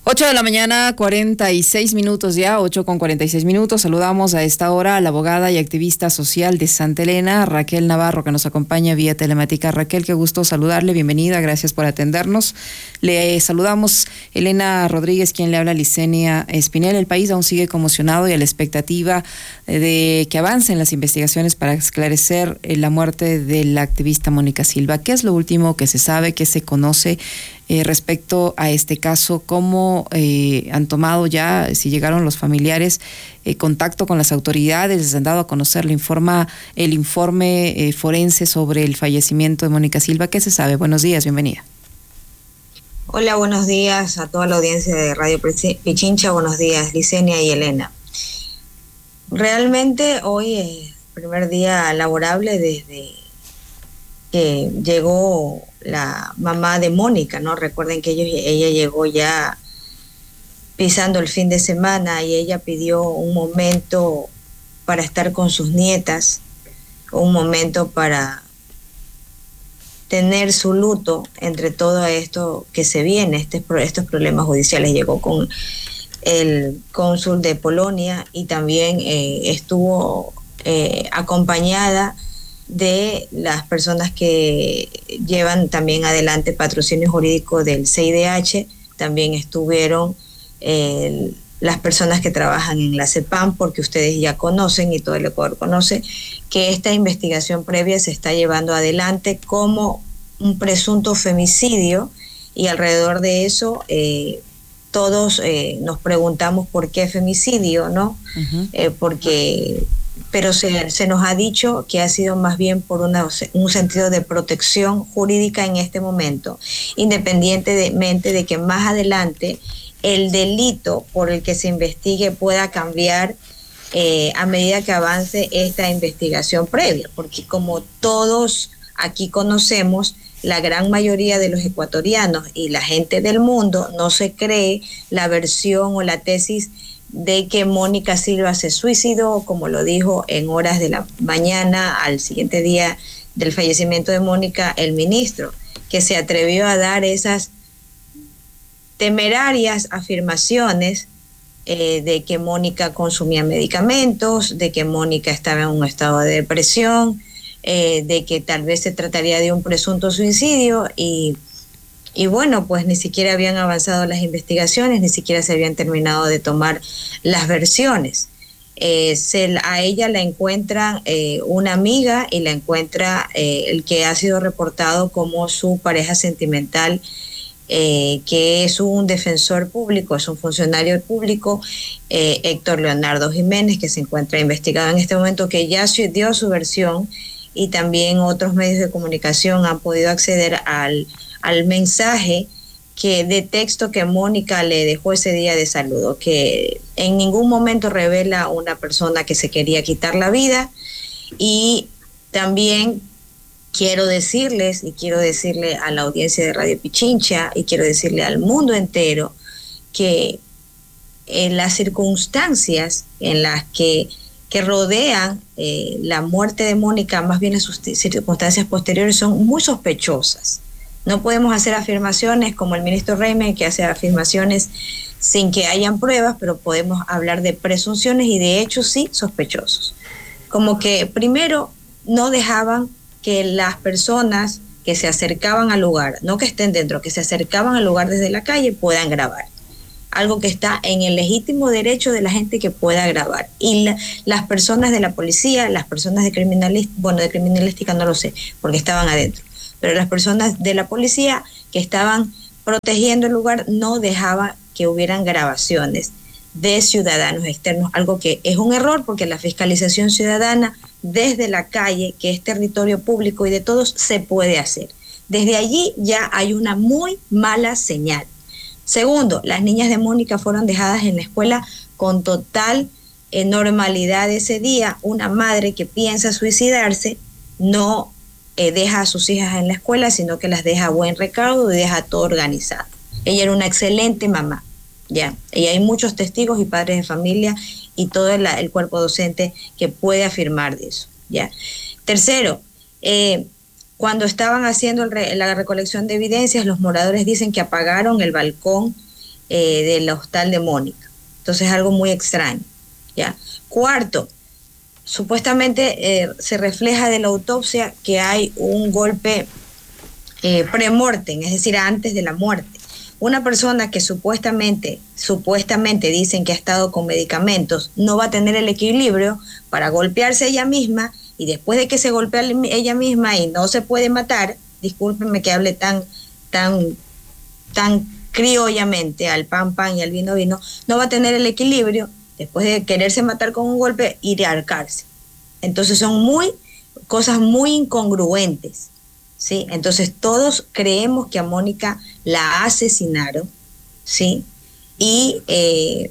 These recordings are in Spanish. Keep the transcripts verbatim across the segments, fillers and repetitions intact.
Ocho de la mañana, cuarenta y seis minutos ya, ocho con cuarenta y seis minutos. Saludamos a esta hora a la abogada y activista social de Santa Elena, Raquel Navarro, que nos acompaña vía telemática. Raquel, qué gusto saludarle, bienvenida, gracias por atendernos. Le saludamos Elena Rodríguez, quien le habla a Licenia Espinel. El país aún sigue conmocionado y a la expectativa de que avancen las investigaciones para esclarecer la muerte de la activista Mónica Silva. ¿Qué es lo último que se sabe, qué se conoce Eh, respecto a este caso? ¿Cómo eh, han tomado ya, si llegaron los familiares, eh, contacto con las autoridades? ¿Les han dado a conocer el, informa, el informe eh, forense sobre el fallecimiento de Mónica Silva? ¿Qué se sabe? Buenos días, bienvenida. Hola, buenos días a toda la audiencia de Radio Pichincha. Buenos días, Licenia y Elena. Realmente hoy es el primer día laborable desde que llegó la mamá de Mónica, ¿no? Recuerden que ellos, ella llegó ya pisando el fin de semana y ella pidió un momento para estar con sus nietas, un momento para tener su luto entre todo esto que se viene, este, estos problemas judiciales. Llegó con el cónsul de Polonia y también eh, estuvo eh, acompañada de las personas que llevan también adelante patrocinio jurídico del C I D H. También estuvieron eh, las personas que trabajan en la CEPAM, porque ustedes ya conocen y todo el Ecuador conoce que esta investigación previa se está llevando adelante como un presunto femicidio, y alrededor de eso eh, todos eh, nos preguntamos por qué femicidio, ¿no? Uh-huh. Eh, porque pero se, se nos ha dicho que ha sido más bien por una, un sentido de protección jurídica en este momento, independientemente de que más adelante el delito por el que se investigue pueda cambiar eh, a medida que avance esta investigación previa, porque como todos aquí conocemos, la gran mayoría de los ecuatorianos y la gente del mundo no se cree la versión o la tesis de que Mónica Silva se suicidó, como lo dijo en horas de la mañana al siguiente día del fallecimiento de Mónica el ministro, que se atrevió a dar esas temerarias afirmaciones eh, de que Mónica consumía medicamentos, de que Mónica estaba en un estado de depresión, eh, de que tal vez se trataría de un presunto suicidio y Y bueno, pues ni siquiera habían avanzado las investigaciones, ni siquiera se habían terminado de tomar las versiones. Eh, se, a ella la encuentra eh, una amiga y la encuentra eh, el que ha sido reportado como su pareja sentimental, eh, que es un defensor público, es un funcionario público, eh, Héctor Leonardo Jiménez, que se encuentra investigado en este momento, que ya dio su versión, y también otros medios de comunicación han podido acceder al al mensaje que, de texto que Mónica le dejó ese día de saludo, que en ningún momento revela una persona que se quería quitar la vida. Y también quiero decirles, y quiero decirle a la audiencia de Radio Pichincha, y quiero decirle al mundo entero, que en las circunstancias en las que, que rodean eh, la muerte de Mónica, más bien las circunstancias posteriores, son muy sospechosas. No podemos hacer afirmaciones como el ministro Reimer, que hace afirmaciones sin que hayan pruebas, pero podemos hablar de presunciones y de hechos sí sospechosos. Como que primero no dejaban que las personas que se acercaban al lugar, no que estén dentro, que se acercaban al lugar desde la calle, puedan grabar. Algo que está en el legítimo derecho de la gente que pueda grabar. Y la, las personas de la policía, las personas de criminalística, bueno, de criminalística no lo sé, porque estaban adentro, pero las personas de la policía que estaban protegiendo el lugar no dejaban que hubieran grabaciones de ciudadanos externos, algo que es un error, porque la fiscalización ciudadana desde la calle, que es territorio público y de todos, se puede hacer. Desde allí ya hay una muy mala señal. Segundo, las niñas de Mónica fueron dejadas en la escuela con total eh, normalidad ese día. Una madre que piensa suicidarse no Eh, deja a sus hijas en la escuela, sino que las deja a buen recaudo y deja todo organizado. Ella era una excelente mamá, ya, y hay muchos testigos y padres de familia y todo el, el cuerpo docente que puede afirmar de eso, ya. Tercero, eh, cuando estaban haciendo el re, la recolección de evidencias, los moradores dicen que apagaron el balcón eh, del hostal de Mónica. Entonces es algo muy extraño, ¿ya? Cuarto, supuestamente eh, se refleja de la autopsia que hay un golpe eh, premortem, es decir, antes de la muerte. Una persona que supuestamente, supuestamente dicen que ha estado con medicamentos, no va a tener el equilibrio para golpearse ella misma, y después de que se golpea ella misma y no se puede matar, discúlpenme que hable tan, tan, tan criollamente, al pan pan y al vino vino, no va a tener el equilibrio, después de quererse matar con un golpe, ir a ahorcarse. Entonces son muy, cosas muy incongruentes, ¿sí? Entonces todos creemos que a Mónica la asesinaron, ¿sí? Y, eh,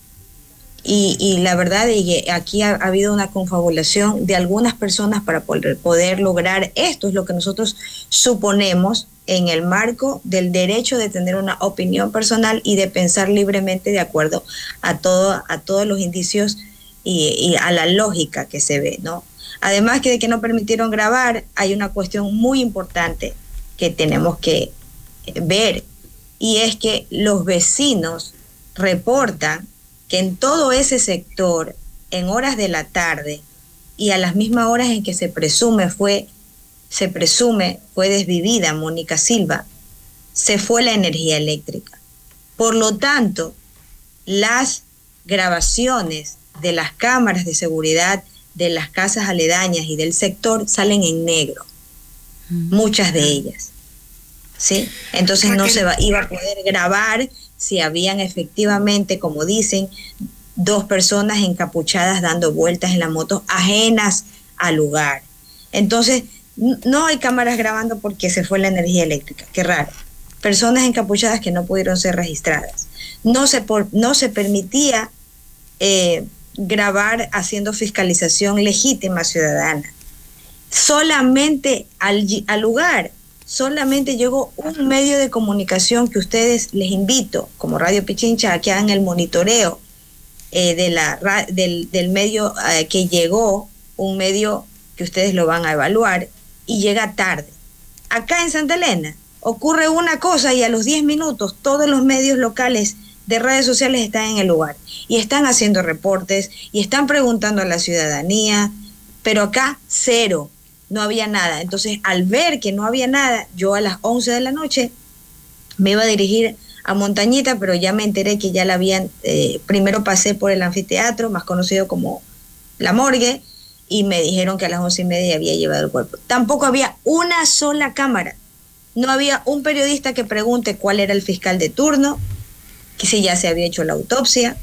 y, y la verdad es que aquí ha, ha habido una confabulación de algunas personas para poder, poder lograr esto, es lo que nosotros suponemos en el marco del derecho de tener una opinión personal y de pensar libremente de acuerdo a, todo, a todos los indicios y, y a la lógica que se ve, ¿no? Además que de que no permitieron grabar, hay una cuestión muy importante que tenemos que ver, y es que los vecinos reportan que en todo ese sector, en horas de la tarde y a las mismas horas en que se presume fue, se presume fue desvivida Mónica Silva, se fue la energía eléctrica. Por lo tanto, las grabaciones de las cámaras de seguridad de las casas aledañas y del sector salen en negro, mm. muchas de ellas, ¿sí? Entonces no se va, iba a poder grabar si habían efectivamente, como dicen, dos personas encapuchadas dando vueltas en la moto ajenas al lugar. Entonces no hay cámaras grabando porque se fue la energía eléctrica, qué raro. Personas encapuchadas que no pudieron ser registradas. No se, por, no se permitía eh, grabar haciendo fiscalización legítima ciudadana. Solamente al, al lugar, solamente llegó un medio de comunicación que ustedes les invito, como Radio Pichincha, a que hagan el monitoreo eh, de la, del, del medio eh, que llegó, un medio que ustedes lo van a evaluar, y llega tarde. Acá en Santa Elena ocurre una cosa y a los diez minutos todos los medios locales de redes sociales están en el lugar y están haciendo reportes y están preguntando a la ciudadanía, pero acá cero, no había nada. Entonces, al ver que no había nada, yo a las once de la noche me iba a dirigir a Montañita, pero ya me enteré que ya la habían, eh, primero pasé por el anfiteatro, más conocido como La Morgue, y me dijeron que a las once y media había llevado el cuerpo. Tampoco había una sola cámara, no había un periodista que pregunte cuál era el fiscal de turno, que si ya se había hecho la autopsia,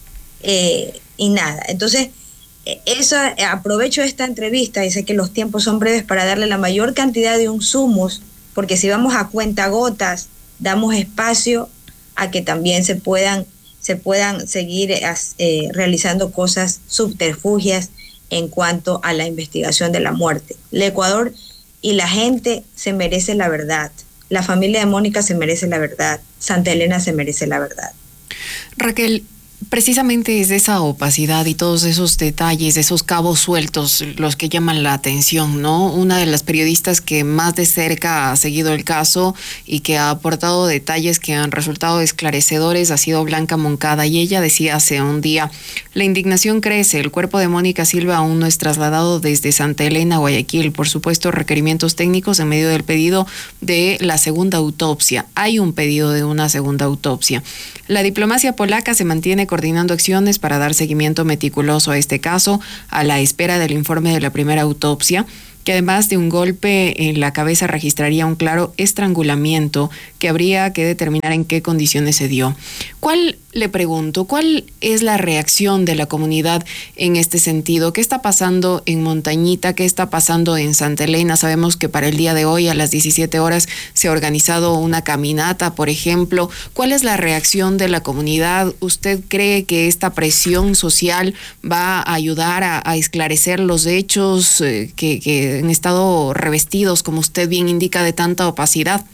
eh, y nada. Entonces, eso, aprovecho esta entrevista y sé que los tiempos son breves para darle la mayor cantidad de insumos, porque si vamos a cuentagotas, damos espacio a que también se puedan, se puedan seguir eh, realizando cosas subterfugias en cuanto a la investigación de la muerte. El Ecuador y la gente se merece la verdad. La familia de Mónica se merece la verdad. Santa Elena se merece la verdad. Raquel, precisamente es esa opacidad y todos esos detalles, esos cabos sueltos, los que llaman la atención, ¿no? Una de las periodistas que más de cerca ha seguido el caso y que ha aportado detalles que han resultado esclarecedores ha sido Blanca Moncada, y ella decía hace un día: la indignación crece, el cuerpo de Mónica Silva aún no es trasladado desde Santa Elena a Guayaquil, por supuesto requerimientos técnicos en medio del pedido de la segunda autopsia. Hay un pedido de una segunda autopsia. La diplomacia polaca se mantiene coordinando acciones para dar seguimiento meticuloso a este caso, a la espera del informe de la primera autopsia, que además de un golpe en la cabeza registraría un claro estrangulamiento que habría que determinar en qué condiciones se dio. ¿Cuál, le pregunto, cuál es la reacción de la comunidad en este sentido? ¿Qué está pasando en Montañita? ¿Qué está pasando en Santa Elena? Sabemos que para el día de hoy a las diecisiete horas se ha organizado una caminata, por ejemplo. ¿Cuál es la reacción de la comunidad? ¿Usted cree que esta presión social va a ayudar a, a esclarecer los hechos eh, que, que han estado revestidos, como usted bien indica, de tanta opacidad?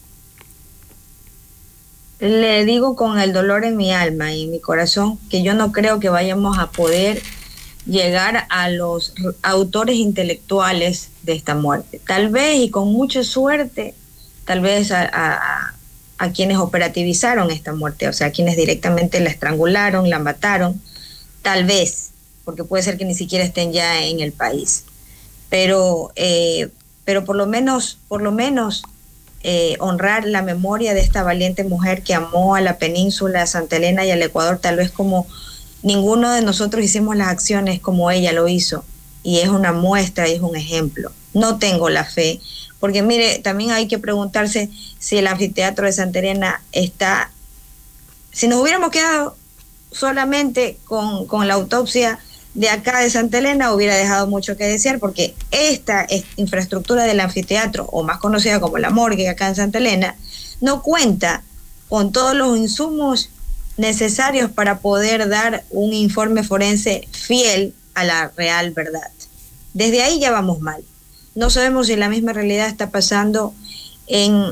Le digo con el dolor en mi alma y en mi corazón que yo no creo que vayamos a poder llegar a los autores intelectuales de esta muerte. Tal vez, y con mucha suerte, tal vez a, a, a quienes operativizaron esta muerte, o sea, a quienes directamente la estrangularon, la mataron, tal vez, porque puede ser que ni siquiera estén ya en el país. Pero, eh, pero por lo menos, por lo menos eh, honrar la memoria de esta valiente mujer que amó a la península, a Santa Elena y al Ecuador, tal vez como ninguno de nosotros hicimos las acciones como ella lo hizo, y es una muestra y es un ejemplo. No tengo la fe, porque mire, también hay que preguntarse si el anfiteatro de Santa Elena está, si nos hubiéramos quedado solamente con, con la autopsia de acá de Santa Elena, hubiera dejado mucho que desear, porque esta, esta infraestructura del anfiteatro, o más conocida como la morgue acá en Santa Elena, no cuenta con todos los insumos necesarios para poder dar un informe forense fiel a la real verdad. Desde ahí ya vamos mal. No sabemos si la misma realidad está pasando en,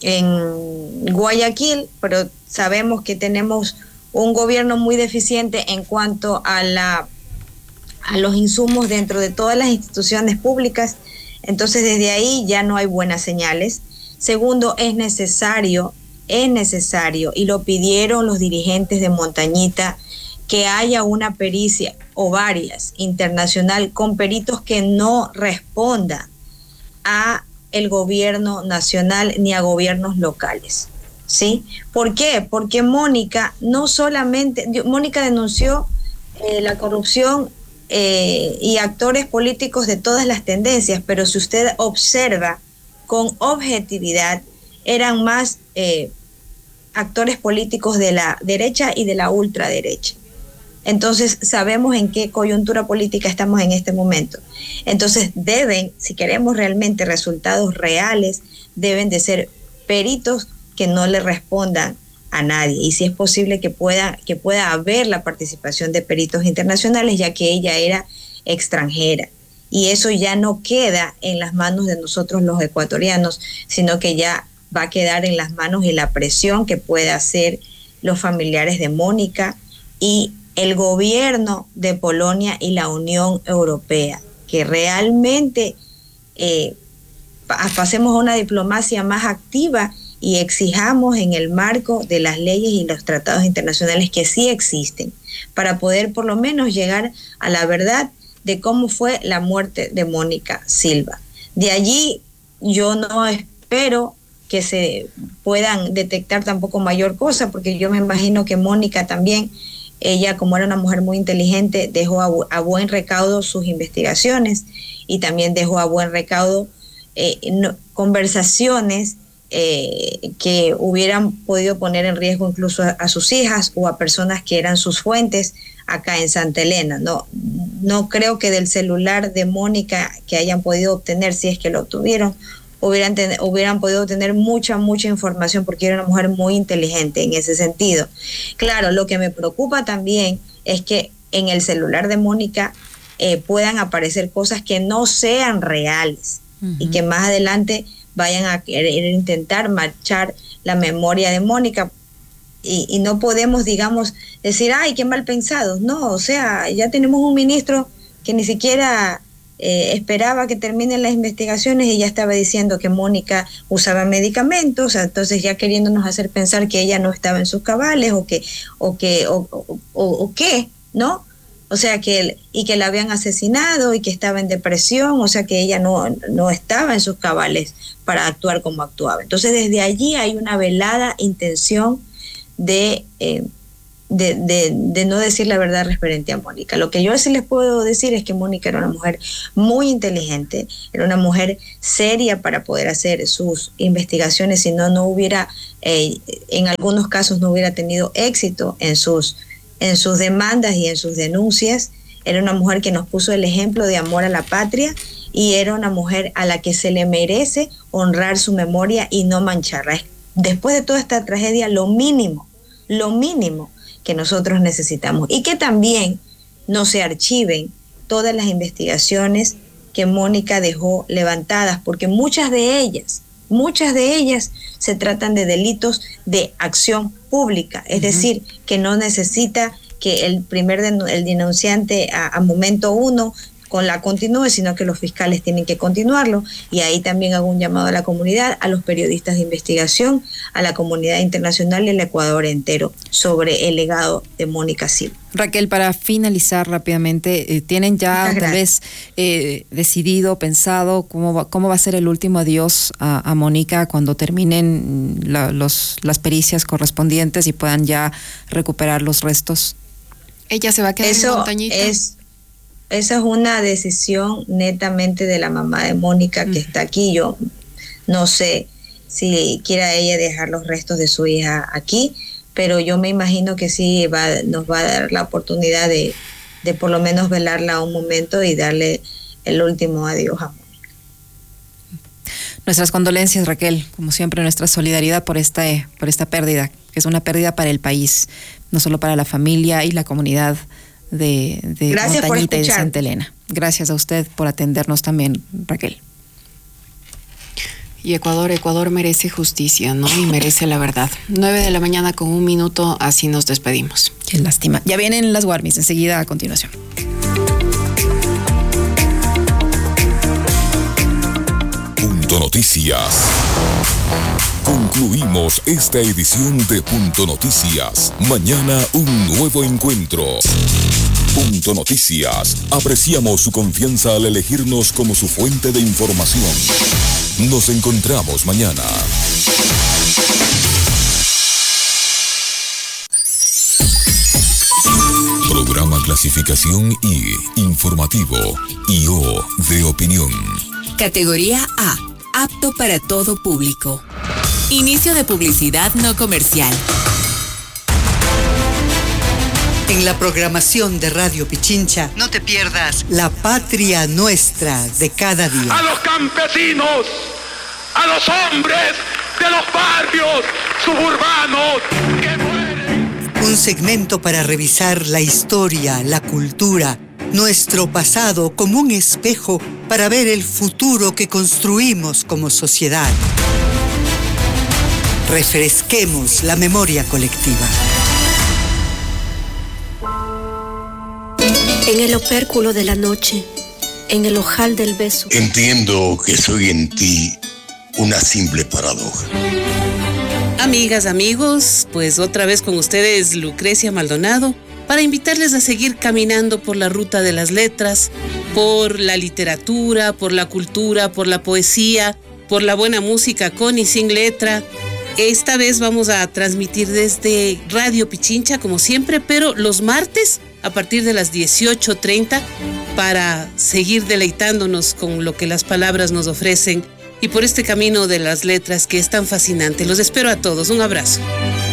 en Guayaquil, pero sabemos que tenemos un gobierno muy deficiente en cuanto a la a los insumos dentro de todas las instituciones públicas. Entonces desde ahí ya no hay buenas señales. Segundo, es necesario, es necesario, y lo pidieron los dirigentes de Montañita, que haya una pericia o varias internacional con peritos que no respondan a el gobierno nacional ni a gobiernos locales, ¿sí? ¿Por qué? Porque Mónica no solamente, Mónica denunció eh, la corrupción eh, y actores políticos de todas las tendencias, pero si usted observa con objetividad, eran más eh, actores políticos de la derecha y de la ultraderecha. Entonces sabemos en qué coyuntura política estamos en este momento. Entonces deben, si queremos realmente resultados reales, deben de ser peritos que no le respondan a nadie, y si es posible que pueda, que pueda haber la participación de peritos internacionales, ya que ella era extranjera, y eso ya no queda en las manos de nosotros los ecuatorianos, sino que ya va a quedar en las manos y la presión que pueda hacer los familiares de Mónica y el gobierno de Polonia y la Unión Europea, que realmente eh, pasemos a una diplomacia más activa y exijamos en el marco de las leyes y los tratados internacionales que sí existen, para poder por lo menos llegar a la verdad de cómo fue la muerte de Mónica Silva. De allí yo no espero que se puedan detectar tampoco mayor cosa, porque yo me imagino que Mónica también, ella como era una mujer muy inteligente, dejó a, bu a buen recaudo sus investigaciones, y también dejó a buen recaudo eh, no, conversaciones eh, que hubieran podido poner en riesgo incluso a, a sus hijas o a personas que eran sus fuentes acá en Santa Elena. No, no creo que del celular de Mónica que hayan podido obtener, si es que lo obtuvieron, hubieran, ten, hubieran podido tener mucha, mucha información, porque era una mujer muy inteligente en ese sentido. Claro, lo que me preocupa también es que en el celular de Mónica eh, puedan aparecer cosas que no sean reales, uh-huh, y que más adelante vayan a querer intentar marchar la memoria de Mónica. Y, y no podemos, digamos, decir, ay, qué mal pensados. No, o sea, ya tenemos un ministro que ni siquiera Eh, esperaba que terminen las investigaciones y ya estaba diciendo que Mónica usaba medicamentos, o sea, entonces ya queriéndonos hacer pensar que ella no estaba en sus cabales, o que, o que, o, o, o, o qué, ¿no? O sea, que él, y que la habían asesinado y que estaba en depresión, o sea, que ella no, no estaba en sus cabales para actuar como actuaba. Entonces desde allí hay una velada intención de eh, De, de, de no decir la verdad referente a Mónica. Lo que yo sí les puedo decir es que Mónica era una mujer muy inteligente, era una mujer seria para poder hacer sus investigaciones, si no, no hubiera, eh, en algunos casos no hubiera tenido éxito en sus, en sus demandas y en sus denuncias. Era una mujer que nos puso el ejemplo de amor a la patria, y era una mujer a la que se le merece honrar su memoria y no mancharla. Después de toda esta tragedia, lo mínimo, lo mínimo que nosotros necesitamos, y que también no se archiven todas las investigaciones que Mónica dejó levantadas, porque muchas de ellas, muchas de ellas se tratan de delitos de acción pública, es uh-huh, decir, que no necesita que el primer el denunciante a, a momento uno con la continúe, sino que los fiscales tienen que continuarlo. Y ahí también hago un llamado a la comunidad, a los periodistas de investigación, a la comunidad internacional y al Ecuador entero sobre el legado de Mónica Silva. Raquel, para finalizar rápidamente, eh, ¿tienen ya tal vez eh, decidido, pensado cómo va, cómo va a ser el último adiós a, a Mónica cuando terminen la, los, las pericias correspondientes y puedan ya recuperar los restos? ¿Ella se va a quedar Eso en Montañita? Es, esa es una decisión netamente de la mamá de Mónica que mm. está aquí. Yo no sé si quiera ella dejar los restos de su hija aquí, pero yo me imagino que sí va, nos va a dar la oportunidad de, de por lo menos velarla un momento y darle el último adiós a Mónica. Nuestras condolencias, Raquel, como siempre, nuestra solidaridad por esta, por esta pérdida, que es una pérdida para el país, no solo para la familia y la comunidad de, de Montañita y de Santa Elena. Gracias a usted por atendernos también, Raquel. Y Ecuador, Ecuador merece justicia, ¿no? Y merece la verdad. Nueve de la mañana con un minuto, así nos despedimos. Qué lástima. Ya vienen las Warmis enseguida a continuación. Punto Noticias. Concluimos esta edición de Punto Noticias. Mañana un nuevo encuentro. Punto Noticias. Apreciamos su confianza al elegirnos como su fuente de información. Nos encontramos mañana. Programa Clasificación I, Informativo, I O de Opinión. Categoría A, apto para todo público. Inicio de publicidad no comercial. En la programación de Radio Pichincha, no te pierdas La Patria Nuestra de cada día. A los campesinos, a los hombres de los barrios suburbanos que mueren. Un segmento para revisar la historia, la cultura, nuestro pasado como un espejo para ver el futuro que construimos como sociedad. Refresquemos la memoria colectiva. En el opérculo de la noche, en el ojal del beso. Entiendo que soy en ti una simple paradoja. Amigas, amigos, pues otra vez con ustedes Lucrecia Maldonado para invitarles a seguir caminando por la ruta de las letras, por la literatura, por la cultura, por la poesía, por la buena música con y sin letra. Esta vez vamos a transmitir desde Radio Pichincha como siempre, pero los martes a partir de las dieciocho treinta para seguir deleitándonos con lo que las palabras nos ofrecen y por este camino de las letras que es tan fascinante. Los espero a todos. Un abrazo.